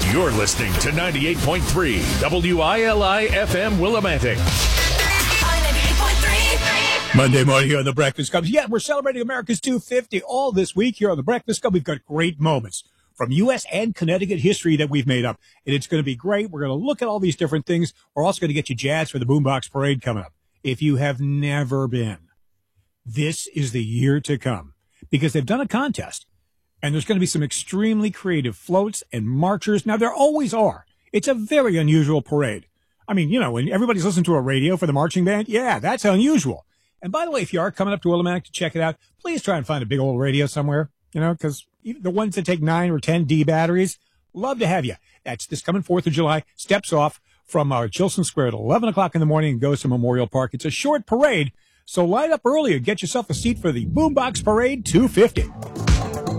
You're listening to 98.3 WILI FM Willimantic. Monday morning here on The Breakfast Club. Yeah, we're celebrating America's 250 all this week here on The Breakfast Club. We've got great moments from U.S. and Connecticut history that we've made up. And it's going to be great. We're going to look at all these different things. We're also going to get you jazz for the Boombox Parade coming up. If you have never been, this is the year to come because they've done a contest. And there's going to be some extremely creative floats and marchers. Now, there always are. It's a very unusual parade. I mean, you know, when everybody's listening to a radio for the marching band, yeah, that's unusual. And by the way, if you are coming up to Willimantic to check it out, please try and find a big old radio somewhere, you know, because the ones that take 9 or 10 D batteries, love to have you. That's this coming 4th of July, steps off from Chilson Square at 11 o'clock in the morning and goes to Memorial Park. It's a short parade, so light up early and get yourself a seat for the Boombox Parade 250.